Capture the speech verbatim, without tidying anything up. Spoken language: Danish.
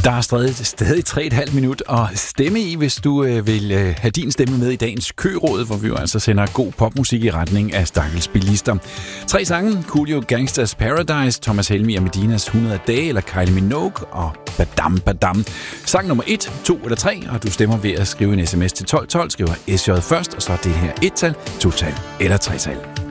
Der er stadig, stadig tre komma fem minut og stemme i, hvis du øh, vil øh, have din stemme med i dagens køråd, hvor vi jo altså sender god popmusik i retning af stakkels bilister. Tre sange: Coolio Gangsters Paradise, Thomas Helmig og Medinas hundrede dage, eller Kylie Minogue og Badam Badam. Sang nummer et, to eller tre, og du stemmer ved at skrive en sms til tolv tolv, skriver S J først, og så det her et-tal, to-tal eller tre-tal.